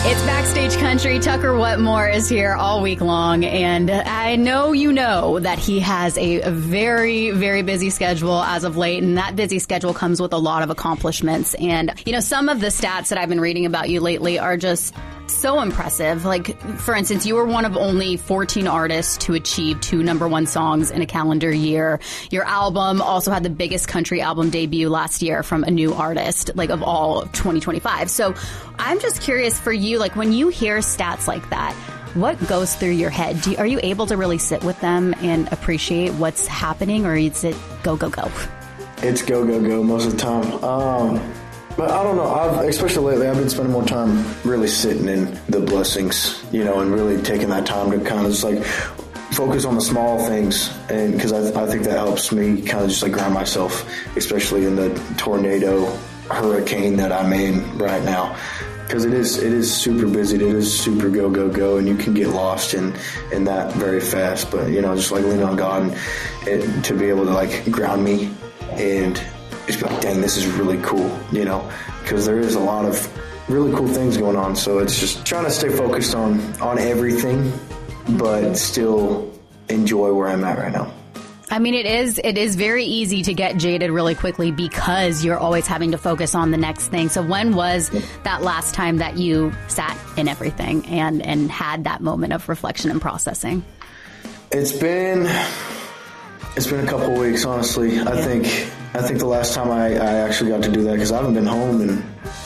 It's Backstage Country. Tucker Wetmore is here all week long, and I know you know that he has a very, very busy schedule as of late, and that busy schedule comes with a lot of accomplishments. And, you know, some of the stats that I've been reading about you lately are just so impressive. Like, for instance, you were one of only 14 artists to achieve 2 #1 songs in a calendar year. Your album also had the biggest country album debut last year from a new artist, like, of all of 2025. So I'm just curious for you, like, when you hear stats like that, what goes through your head? Are you able to really sit with them and appreciate what's happening, or is it go, go, go? It's go, go, go most of the time. But I don't know, especially lately, I've been spending more time really sitting in the blessings, you know, and really taking that time to kind of just like focus on the small things. And because I think that helps me kind of just like ground myself, especially in the tornado hurricane that I'm in right now. Because it is super busy, it is super go, go, go, and you can get lost in that very fast. But, you know, just like lean on God and to be able to like ground me and just be like, dang, this is really cool, you know, because there is a lot of really cool things going on. So it's just trying to stay focused on everything, but still enjoy where I'm at right now. I mean, it is very easy to get jaded really quickly because you're always having to focus on the next thing. So when was that last time that you sat in everything and had that moment of reflection and processing? It's been a couple of weeks, honestly. Yeah. I think the last time I actually got to do that, because I haven't been home in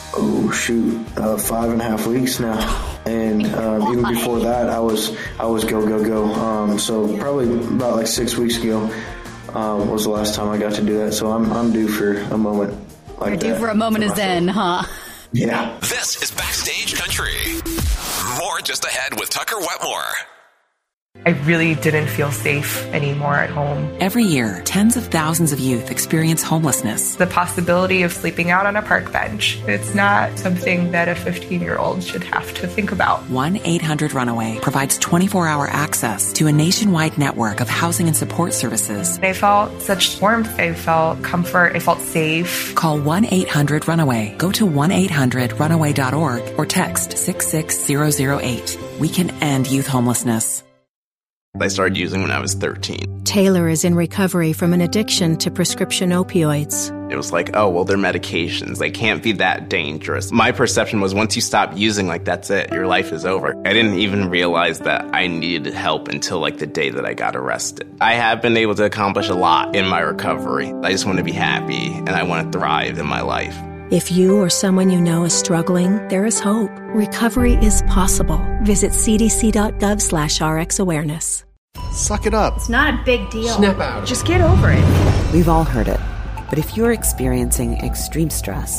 5.5 weeks now. And even before that, I was go, go, go. So probably about like 6 weeks ago was the last time I got to do that. So I'm due for a moment like that. You're due for a moment of zen, huh? Yeah. This is Backstage Country. More just ahead with Tucker Wetmore. I really didn't feel safe anymore at home. Every year, tens of thousands of youth experience homelessness. The possibility of sleeping out on a park bench, it's not something that a 15-year-old should have to think about. 1-800-RUNAWAY provides 24-hour access to a nationwide network of housing and support services. I felt such warmth. I felt comfort. I felt safe. Call 1-800-RUNAWAY. Go to 1-800-RUNAWAY.org or text 66008. We can end youth homelessness. I started using when I was 13. Taylor is in recovery from an addiction to prescription opioids. It was like, oh, well, they're medications. They can't be that dangerous. My perception was once you stop using, like, that's it. Your life is over. I didn't even realize that I needed help until, like, the day that I got arrested. I have been able to accomplish a lot in my recovery. I just want to be happy, and I want to thrive in my life. If you or someone you know is struggling, there is hope. Recovery is possible. Visit cdc.gov/RxAwareness. Suck it up. It's not a big deal. Snap out. Just get over it. We've all heard it. But if you're experiencing extreme stress,